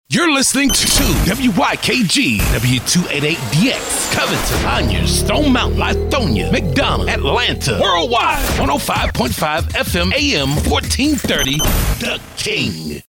You're listening to WYKG, W288DX, Covington, Conyers, Stone Mountain, Lithonia, McDonough, Atlanta, Worldwide, 105.5 FM, AM 1430, The King.